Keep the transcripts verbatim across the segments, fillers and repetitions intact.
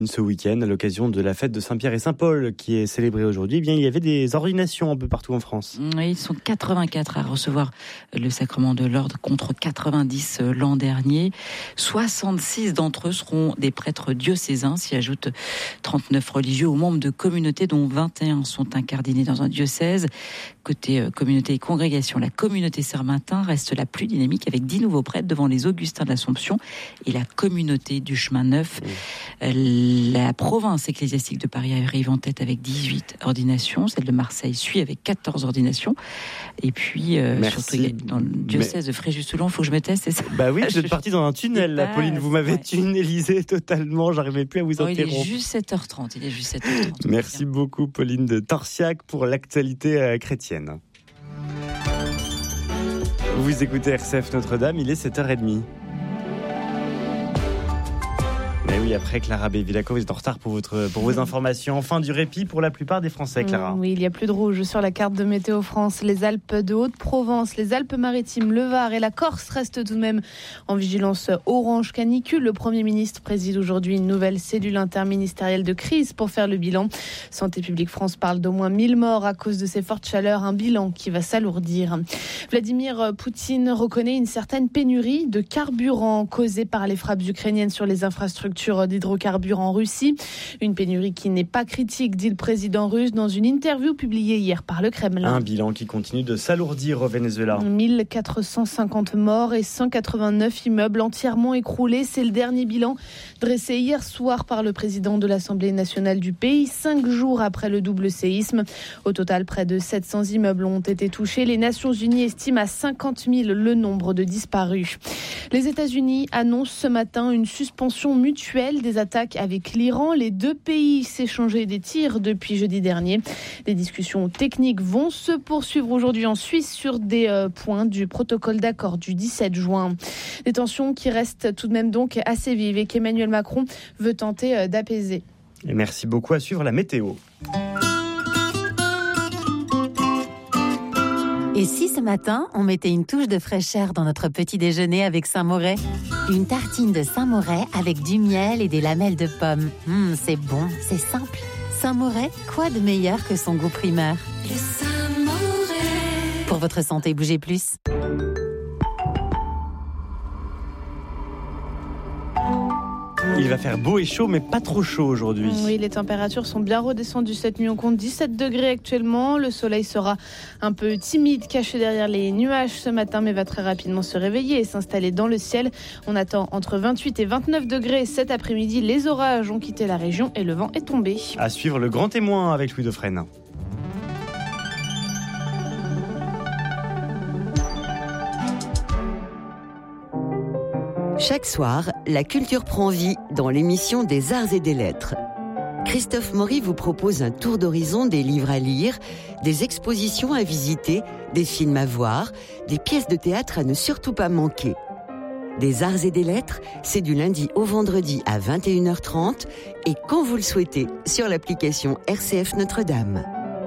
Ce week-end, à l'occasion de la fête de Saint-Pierre et Saint-Paul qui est célébrée aujourd'hui, eh bien, il y avait des ordinations un peu partout en France. Oui, ils sont quatre-vingt-quatre à recevoir le sacrement de l'ordre contre quatre-vingt-dix l'an dernier. soixante-six d'entre eux seront des prêtres diocésains, s'y ajoutent trente-neuf religieux ou membres de communautés dont vingt et un sont incardinés dans un diocèse. Côté communauté et congrégation, la communauté Sermentin reste la plus dynamique avec dix nouveaux prêtres devant les Augustins de l'Assomption et la communauté du Chemin Neuf. Mmh. La province ecclésiastique de Paris arrive en tête avec dix-huit ordinations. Celle de Marseille suit avec quatorze ordinations. Et puis, euh, surtout dans le diocèse Mais... de Fréjus-Toulon, il faut que je me teste, c'est ça? Bah oui, vous êtes parti dans un tunnel, là, Pauline. Vous m'avez ouais. tunnelisé totalement. J'arrivais plus à vous interrompre. Oh, il est juste sept heures trente. Il est juste sept heures trente. Merci beaucoup, Pauline de Torsiac, pour l'actualité euh, chrétienne. Vous écoutez R C F Notre-Dame, il est sept heures trente. Et oui, après Clara Bévilacqua, vous êtes en retard pour, votre, pour vos informations. Fin du répit pour la plupart des Français, Clara. Oui, il n'y a plus de rouge sur la carte de Météo France. Les Alpes de Haute-Provence, les Alpes-Maritimes, le Var et la Corse restent tout de même en vigilance orange canicule. Le Premier ministre préside aujourd'hui une nouvelle cellule interministérielle de crise pour faire le bilan. Santé publique France parle d'au moins mille morts à cause de ces fortes chaleurs, un bilan qui va s'alourdir. Vladimir Poutine reconnaît une certaine pénurie de carburant causée par les frappes ukrainiennes sur les infrastructures d'hydrocarbures en Russie. Une pénurie qui n'est pas critique, dit le président russe dans une interview publiée hier par le Kremlin. Un bilan qui continue de s'alourdir au Venezuela. mille quatre cent cinquante morts et cent quatre-vingt-neuf immeubles entièrement écroulés. C'est le dernier bilan dressé hier soir par le président de l'Assemblée nationale du pays, cinq jours après le double séisme. Au total, près de sept cents immeubles ont été touchés. Les Nations Unies estiment à cinquante mille le nombre de disparus. Les États-Unis annoncent ce matin une suspension mutuelle des attaques avec l'Iran. Les deux pays s'échangeaient des tirs depuis jeudi dernier. Des discussions techniques vont se poursuivre aujourd'hui en Suisse sur des euh, points du protocole d'accord du dix-sept juin. Des tensions qui restent tout de même donc assez vives et qu'Emmanuel Macron veut tenter euh, d'apaiser. Et merci beaucoup. À suivre la météo. Et si ce matin, on mettait une touche de fraîcheur dans notre petit déjeuner avec Saint-Moret ? Une tartine de Saint-Moret avec du miel et des lamelles de pommes. Mmh, c'est bon, c'est simple. Saint-Moret, quoi de meilleur que son goût primaire ? Le Saint-Moret. Pour votre santé, bougez plus. Il va faire beau et chaud, mais pas trop chaud aujourd'hui. Oui, les températures sont bien redescendues cette nuit. On compte dix-sept degrés actuellement. Le soleil sera un peu timide, caché derrière les nuages ce matin, mais va très rapidement se réveiller et s'installer dans le ciel. On attend entre vingt-huit et vingt-neuf degrés cet après-midi. Les orages ont quitté la région et le vent est tombé. À suivre le grand témoin avec Louis Dauphren. Chaque soir, la culture prend vie dans l'émission des Arts et des Lettres. Christophe Maury vous propose un tour d'horizon des livres à lire, des expositions à visiter, des films à voir, des pièces de théâtre à ne surtout pas manquer. Des Arts et des Lettres, c'est du lundi au vendredi à vingt et une heures trente et quand vous le souhaitez sur l'application R C F Notre-Dame.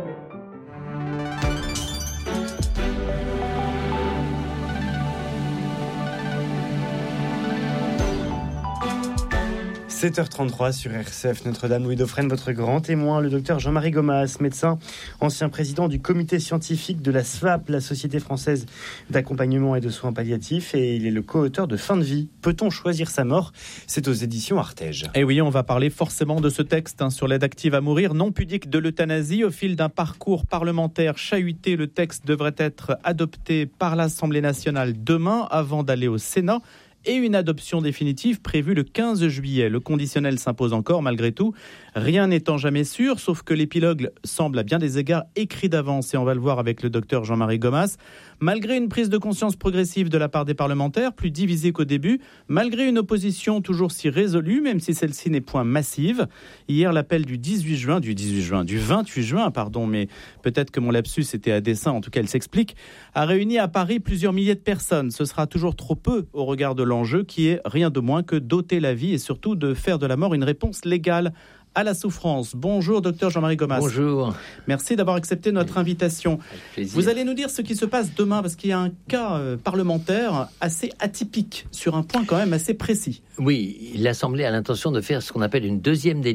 sept heures trente-trois sur R C F Notre-Dame. Louis Dauphren, votre grand témoin, le docteur Jean-Marie Gomas, médecin, ancien président du comité scientifique de la S V A P, la Société française d'accompagnement et de soins palliatifs, et il est le co-auteur de Fin de vie. Peut-on choisir sa mort ? C'est aux éditions Artege. Et oui, on va parler forcément de ce texte hein, sur l'aide active à mourir, non pudique de l'euthanasie. Au fil d'un parcours parlementaire chahuté, le texte devrait être adopté par l'Assemblée nationale demain avant d'aller au Sénat. Et une adoption définitive prévue le quinze juillet. Le conditionnel s'impose encore malgré tout, rien n'étant jamais sûr, sauf que l'épilogue semble à bien des égards écrit d'avance, et on va le voir avec le docteur Jean-Marie Gomas. Malgré une prise de conscience progressive de la part des parlementaires, plus divisée qu'au début, malgré une opposition toujours si résolue, même si celle-ci n'est point massive. Hier, l'appel du dix-huit juin, du dix-huit juin, du vingt-huit juin, pardon, mais peut-être que mon lapsus était à dessein, en tout cas elle s'explique, a réuni à Paris plusieurs milliers de personnes. Ce sera toujours trop peu au regard de l'enjeu qui est rien de moins que d'ôter la vie et surtout de faire de la mort une réponse légale à la souffrance. Bonjour, docteur Jean-Marie Gomas. Bonjour. Merci d'avoir accepté notre invitation. Vous allez nous dire ce qui se passe demain, parce qu'il y a un cas euh, parlementaire assez atypique, sur un point quand même assez précis. Oui, l'Assemblée a l'intention de faire ce qu'on appelle une deuxième